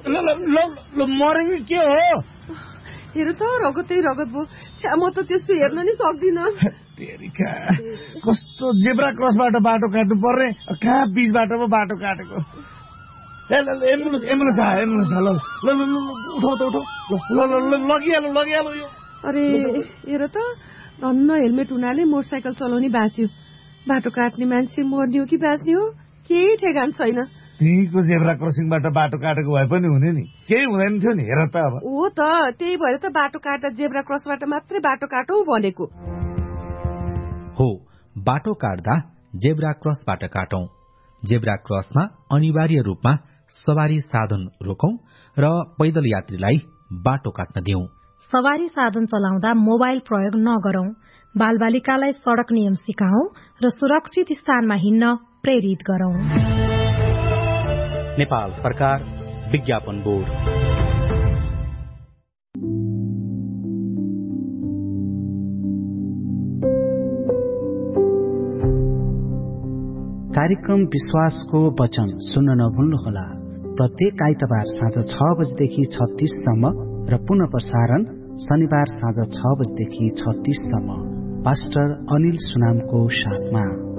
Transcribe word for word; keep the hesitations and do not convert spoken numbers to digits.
मरेको के हो? हेर त रगतै रगत भयो। छ्या म त त्यस्तो हेर्न नि सक्दिनँ। कस्तो जेब्रा क्रसबाट बाटो काट्नु पर्ने, कहाँ बीचबाट पो बाटो काटेको। एम्बुलेन्स एम्बुलेन्स आयो एम्बुलेन्स ल ल ल उठाउ त उठाउ ल ल लगिहाल्नु लगिहाल्नु यो। अरे हेर त धन्न हेलमेट हुनाले मोटरसाइकल चलाउने बाँच्यो। बाटो काट्ने मान्छे मर्ने हो कि बाँच्ने हो केही ठेगान छैन। त्यहीको जेब्रा क्रसिङबाट बाटो काटेको भए पनि हुने नि, केही हुँदैन थियो नि। हेर त अब हो त त्यही भएर त बाटो काट्दा जेब्रा क्रसबाट मात्रै बाटो काटौँ भनेको हो। बाटो काट्दा जेब्रा क्रसबाट काटौं। जेब्रा क्रसमा अनिवार्य रूपमा सवारी साधन रोकौं र पैदल यात्रीलाई बाटो काट्न दिउँ। सवारी साधन चलाउँदा मोबाइल प्रयोग नगरौं। बालबालिकालाई सड़क नियम सिकाऊं र सुरक्षित स्थानमा हिँड्न प्रेरित गरौं। नेपाल सरकार, विज्ञापन बोर्ड। कार्यक्रम विश्वासको वचन सुन्न नभुल्नुहोला। प्रत्येक आइतबार साँझ छ बजेदेखि छत्तीससम्म र पुनः प्रसारण शनिबार साँझ छ बजेदेखि छत्तीससम्म पास्टर अनिल सुनामको साथमा।